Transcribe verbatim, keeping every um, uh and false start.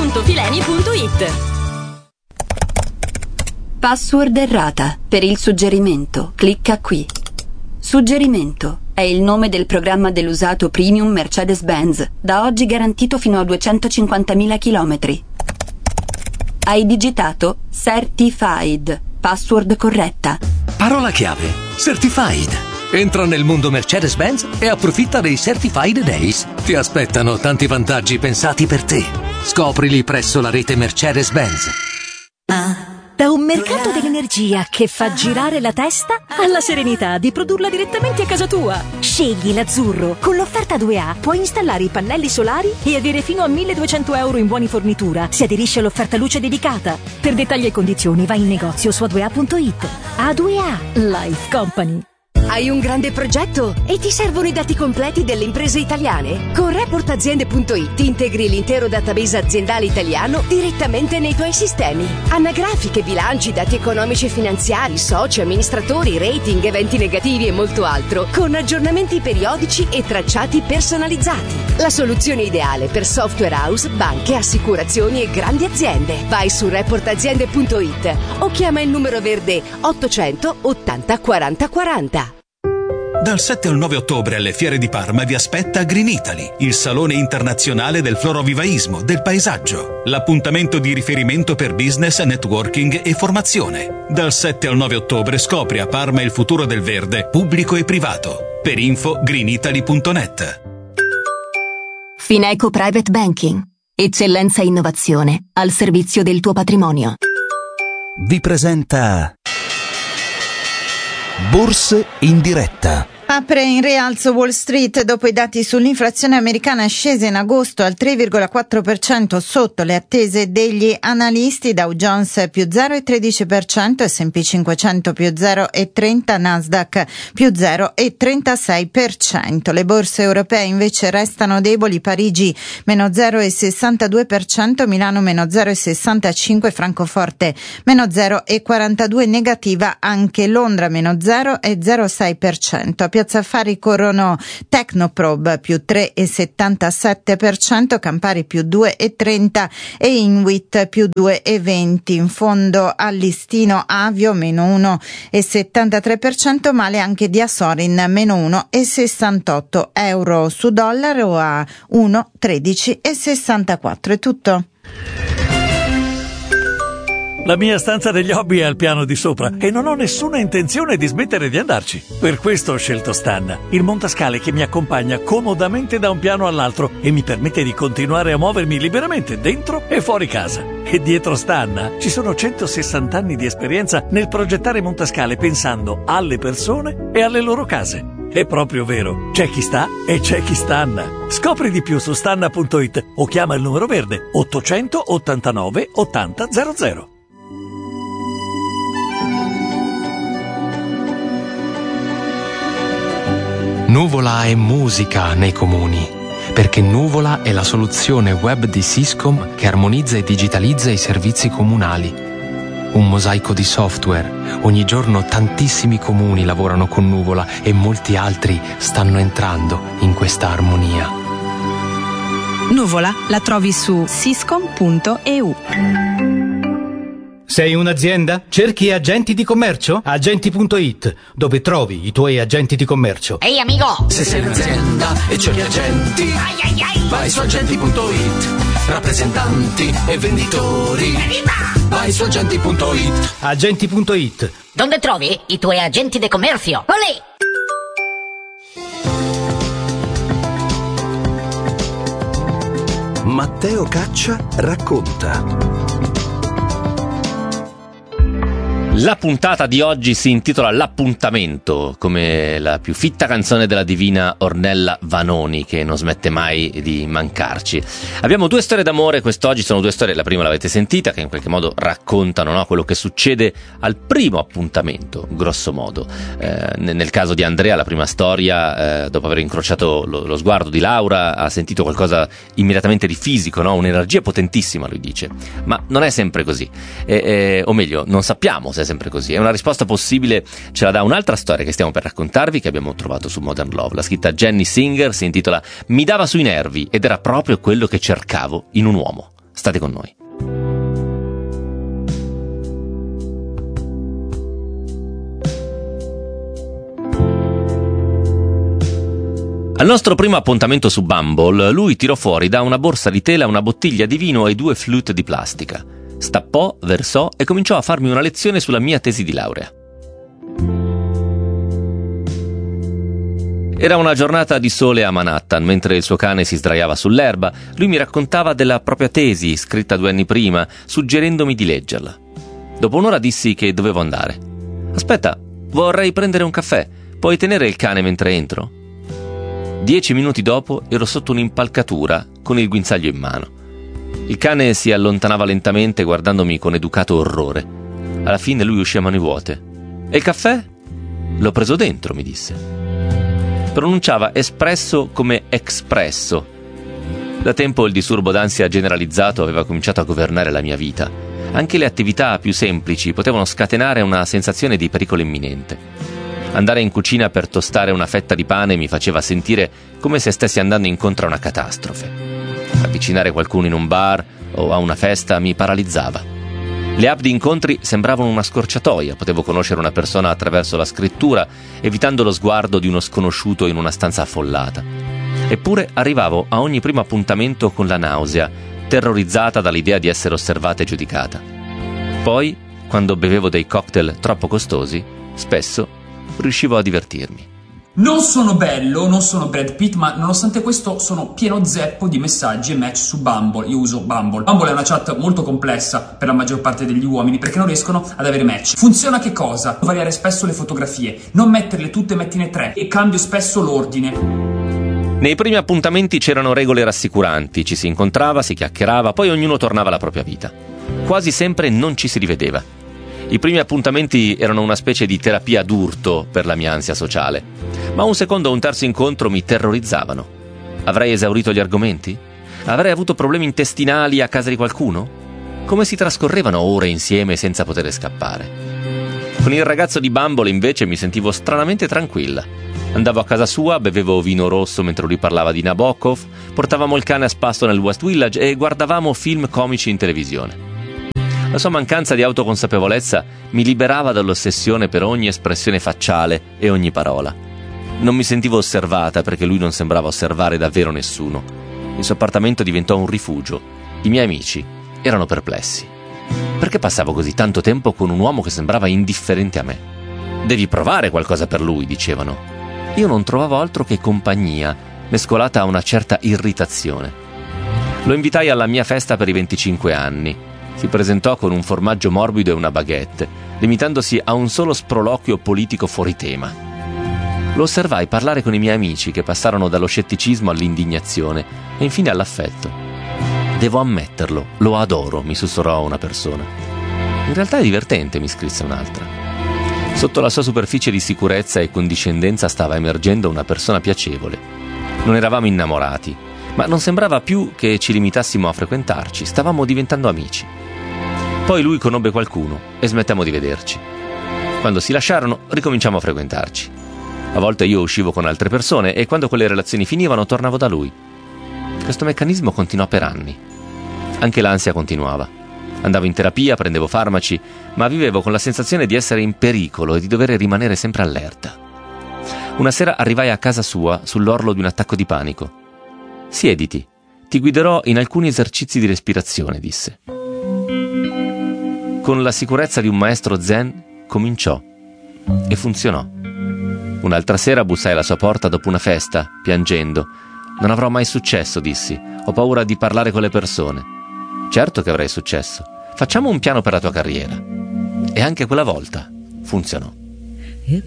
punto fileni punto it. Password errata. Per il suggerimento, clicca qui. Suggerimento è il nome del programma dell'usato premium Mercedes-Benz, da oggi garantito fino a duecentocinquantamila chilometri. Hai digitato Certified. Password corretta. Parola chiave: Certified. Entra nel mondo Mercedes-Benz e approfitta dei Certified Days. Ti aspettano tanti vantaggi pensati per te. Scoprili presso la rete Mercedes-Benz. Da un mercato dell'energia che fa girare la testa alla serenità di produrla direttamente a casa tua. Scegli l'azzurro. Con l'offerta due A puoi installare i pannelli solari e avere fino a milleduecento euro in buoni fornitura. Si aderisce all'offerta luce dedicata. Per dettagli e condizioni vai in negozio su a due a punto it. A due A Life Company. Hai un grande progetto e ti servono i dati completi delle imprese italiane? Con report aziende punto it integri l'intero database aziendale italiano direttamente nei tuoi sistemi. Anagrafiche, bilanci, dati economici e finanziari, soci, amministratori, rating, eventi negativi e molto altro, con aggiornamenti periodici e tracciati personalizzati. La soluzione ideale per software house, banche, assicurazioni e grandi aziende. Vai su report aziende punto it o chiama il numero verde ottocento ottanta quaranta quaranta. Dal sette al nove ottobre alle Fiere di Parma vi aspetta Green Italy, il salone internazionale del florovivaismo, del paesaggio, l'appuntamento di riferimento per business, networking e formazione. Dal sette al nove ottobre scopri a Parma il futuro del verde, pubblico e privato. Per info green italy punto net. Fineco Private Banking. Eccellenza e innovazione al servizio del tuo patrimonio. Vi presenta Borse in diretta. Apre in rialzo Wall Street dopo i dati sull'inflazione americana scesa in agosto al tre virgola quattro per cento sotto le attese degli analisti. Dow Jones più zero virgola tredici per cento, S and P cinquecento più zero virgola trenta per cento, Nasdaq più zero virgola trentasei per cento. Le borse europee invece restano deboli, Parigi meno zero virgola sessantadue per cento, Milano meno zero virgola sessantacinque per cento, Francoforte meno zero virgola quarantadue per cento, negativa anche Londra meno zero virgola zero sei per cento. A Piazza Affari corrono Tecnoprobe più tre virgola settantasette per cento, Campari più due virgola trenta per cento e Inwit più due virgola venti per cento. In fondo al listino Avio meno uno virgola settantatré per cento, male anche di Asorin meno uno virgola sessantotto, euro su dollaro a uno virgola tredici sessantaquattro. È tutto. La mia stanza degli hobby è al piano di sopra e non ho nessuna intenzione di smettere di andarci. Per questo ho scelto Stanna, il montascale che mi accompagna comodamente da un piano all'altro e mi permette di continuare a muovermi liberamente dentro e fuori casa. E dietro Stanna ci sono centosessanta anni di esperienza nel progettare montascale pensando alle persone e alle loro case. È proprio vero, c'è chi sta e c'è chi stanna. Scopri di più su stanna punto it o chiama il numero verde ottocento ottantanove ottanta zero zero. Nuvola è musica nei comuni, perché Nuvola è la soluzione web di Syscom che armonizza e digitalizza i servizi comunali. Un mosaico di software. Ogni giorno tantissimi comuni lavorano con Nuvola e molti altri stanno entrando in questa armonia. Nuvola la trovi su syscom punto e u. Sei un'azienda? Cerchi agenti di commercio? Agenti punto it, dove trovi i tuoi agenti di commercio. Ehi amico! Se sei un'azienda e cerchi agenti, ai ai ai. vai su agenti punto it. Rappresentanti e venditori, Evviva! vai su agenti punto it. Agenti punto it. Dove trovi i tuoi agenti di commercio? Olè! Matteo Caccia racconta. La puntata di oggi si intitola L'appuntamento, come la più fitta canzone della divina Ornella Vanoni, che non smette mai di mancarci. Abbiamo due storie d'amore quest'oggi, sono due storie, la prima l'avete sentita, che in qualche modo raccontano, no, quello che succede al primo appuntamento, grosso modo. Eh, nel caso di Andrea, la prima storia, eh, dopo aver incrociato lo, lo sguardo di Laura, ha sentito qualcosa immediatamente di fisico, no? Un'energia potentissima, lui dice. Ma non è sempre così, eh, eh, o meglio, non sappiamo se è sempre così. È una risposta possibile, ce la dà un'altra storia che stiamo per raccontarvi, che abbiamo trovato su Modern Love. L'ha scritta Jenny Singer, si intitola Mi dava sui nervi ed era proprio quello che cercavo in un uomo. State con noi. Al nostro primo appuntamento su Bumble, lui tirò fuori da una borsa di tela una bottiglia di vino e due flute di plastica. Stappò, versò e cominciò a farmi una lezione sulla mia tesi di laurea. Era una giornata di sole a Manhattan, mentre il suo cane si sdraiava sull'erba. Lui mi raccontava della propria tesi, scritta due anni prima, suggerendomi di leggerla. Dopo un'ora dissi che dovevo andare. «Aspetta, vorrei prendere un caffè. Puoi tenere il cane mentre entro?» Dieci minuti dopo ero sotto un'impalcatura con il guinzaglio in mano. Il cane si allontanava lentamente guardandomi con educato orrore. Alla fine lui uscì a mani vuote. «E il caffè?» «L'ho preso dentro», mi disse. Pronunciava espresso come expresso. Da tempo il disturbo d'ansia generalizzato aveva cominciato a governare la mia vita. Anche le attività più semplici potevano scatenare una sensazione di pericolo imminente. Andare in cucina per tostare una fetta di pane mi faceva sentire come se stessi andando incontro a una catastrofe. Avvicinare qualcuno in un bar o a una festa mi paralizzava. Le app di incontri sembravano una scorciatoia, potevo conoscere una persona attraverso la scrittura, evitando lo sguardo di uno sconosciuto in una stanza affollata. Eppure arrivavo a ogni primo appuntamento con la nausea, terrorizzata dall'idea di essere osservata e giudicata. Poi, quando bevevo dei cocktail troppo costosi, spesso riuscivo a divertirmi. Non sono bello, non sono Brad Pitt, ma nonostante questo sono pieno zeppo di messaggi e match su Bumble. Io uso Bumble. Bumble è una chat molto complessa per la maggior parte degli uomini perché non riescono ad avere match. Funziona che cosa? Variare spesso le fotografie, non metterle tutte, mettine tre e cambio spesso l'ordine. Nei primi appuntamenti c'erano regole rassicuranti, ci si incontrava, si chiacchierava, poi ognuno tornava alla propria vita. Quasi sempre non ci si rivedeva. I primi appuntamenti erano una specie di terapia d'urto per la mia ansia sociale, ma un secondo o un terzo incontro mi terrorizzavano. Avrei esaurito gli argomenti? Avrei avuto problemi intestinali a casa di qualcuno? Come si trascorrevano ore insieme senza poter scappare? Con il ragazzo di Bumble invece mi sentivo stranamente tranquilla. Andavo a casa sua, bevevo vino rosso mentre lui parlava di Nabokov, portavamo il cane a spasso nel West Village e guardavamo film comici in televisione. La sua mancanza di autoconsapevolezza mi liberava dall'ossessione per ogni espressione facciale e ogni parola. Non mi sentivo osservata perché lui non sembrava osservare davvero nessuno. Il suo appartamento diventò un rifugio. I miei amici erano perplessi. Perché passavo così tanto tempo con un uomo che sembrava indifferente a me? Devi provare qualcosa per lui, dicevano. Io non trovavo altro che compagnia, mescolata a una certa irritazione. Lo invitai alla mia festa per i venticinque anni. Si presentò con un formaggio morbido e una baguette, limitandosi a un solo sproloquio politico fuori tema. Lo osservai parlare con i miei amici che passarono dallo scetticismo all'indignazione e infine all'affetto. Devo ammetterlo, lo adoro, mi sussurrò una persona. In realtà è divertente, mi scrisse un'altra. Sotto la sua superficie di sicurezza e condiscendenza stava emergendo una persona piacevole. Non eravamo innamorati, ma non sembrava più che ci limitassimo a frequentarci, stavamo diventando amici. Poi lui conobbe qualcuno e smettemmo di vederci. Quando si lasciarono, ricominciamo a frequentarci. A volte io uscivo con altre persone e quando quelle relazioni finivano tornavo da lui. Questo meccanismo continuò per anni. Anche l'ansia continuava. Andavo in terapia, prendevo farmaci, ma vivevo con la sensazione di essere in pericolo e di dover rimanere sempre allerta. Una sera arrivai a casa sua sull'orlo di un attacco di panico. «Siediti, ti guiderò in alcuni esercizi di respirazione», disse. Con la sicurezza di un maestro zen cominciò e funzionò. Un'altra sera bussai alla sua porta dopo una festa, piangendo. «Non avrò mai successo», dissi. «Ho paura di parlare con le persone». «Certo che avrai successo. Facciamo un piano per la tua carriera». E anche quella volta funzionò.